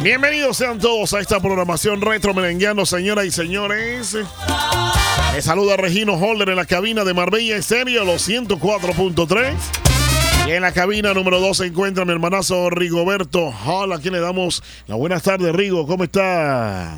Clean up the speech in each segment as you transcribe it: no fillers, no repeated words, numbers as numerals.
Bienvenidos sean todos a esta programación retro merengueando, señoras y señores. Les saluda Regino Holder en la cabina de Marbella Estéreo, los 104.3. Y en la cabina número 2 se encuentra mi hermanazo Rigoberto Hall, a quien le damos la buenas tardes. Rigo, ¿cómo está?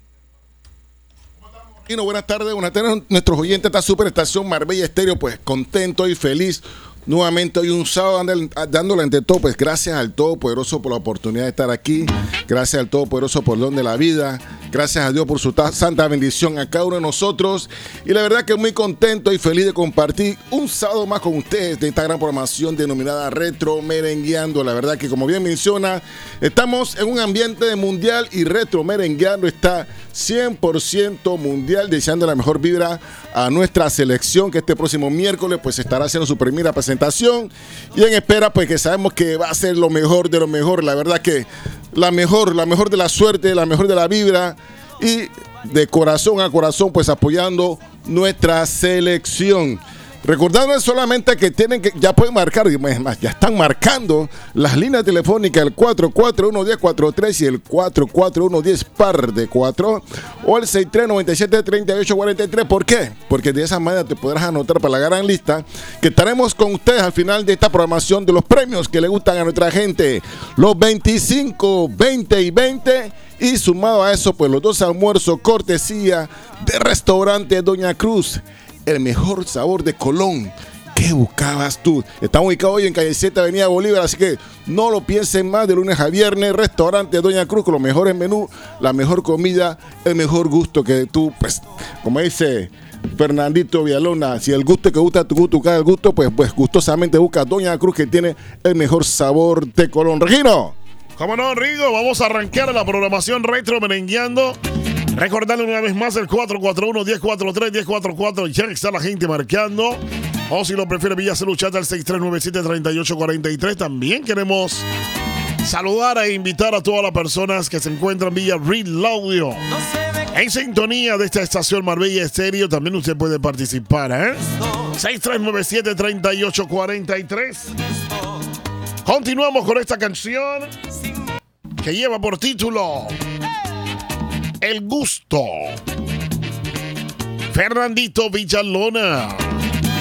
Buenas tardes, nuestros oyentes de esta superestación Marbella Estéreo, pues contento y feliz. Nuevamente hoy un sábado dándole ante todo, pues gracias al Todopoderoso por la oportunidad de estar aquí, gracias al Todopoderoso por el don de la vida, gracias a Dios por su santa bendición a cada uno de nosotros, y la verdad que muy contento y feliz de compartir un sábado más con ustedes de esta gran programación denominada Retro Merengueando. La verdad que, como bien menciona, estamos en un ambiente de mundial y Retro Merengueando está 100% mundial, deseando la mejor vibra a nuestra selección, que este próximo miércoles pues estará haciendo su primera presentación, y en espera pues que sabemos que va a ser lo mejor de lo mejor. La verdad que la mejor de la suerte, la mejor de la vibra, y de corazón a corazón pues apoyando nuestra selección. Recordando solamente que ya pueden marcar, ya están marcando las líneas telefónicas, el 441-1043 y el 441-10 par de 4 o el 6397-3843. ¿Por qué? Porque de esa manera te podrás anotar para la gran lista que estaremos con ustedes al final de esta programación de los premios que le gustan a nuestra gente, los 25, 20 y 20. Y sumado a eso, pues los 2 almuerzos cortesía de Restaurante Doña Cruz, el mejor sabor de Colón. ¿Qué buscabas tú? Estamos ubicados hoy en calle 7, avenida Bolívar, así que no lo piensen más. De lunes a viernes, Restaurante Doña Cruz, con los mejores menús, la mejor comida, el mejor gusto que tú, pues, como dice Fernandito Villalona, si el gusto que gusta tu gusto, cada gusto, pues gustosamente busca Doña Cruz, que tiene el mejor sabor de Colón. Regino. ¿Cómo no, Rigo? Vamos a arrancar la programación Retro Merengueando. Recordarle una vez más el 441-1043, 1044. Ya está la gente marcando. O si lo prefiere, vía celular al 6397-3843. También queremos saludar e invitar a todas las personas que se encuentran vía Reloadio en sintonía de esta estación Marbella Estéreo. También usted puede participar, 6397-3843. Continuamos con esta canción que lleva por título El Gusto. Fernandito Villalona.